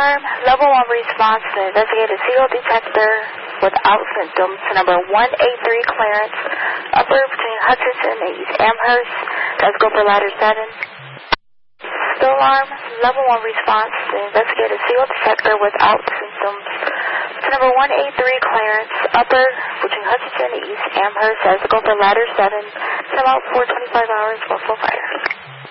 alarm, level 1 response to investigate a CO detector without symptoms. Number 183 clearance, upper between Hutchinson and East Amherst. Let's go for ladder 7. Spill alarm, level 1 response to investigate a CO detector without symptoms. Number 183 clearance, upper between Hutchinson and East Amherst. Let's go for ladder 7. Come out for 25 hours for full fire.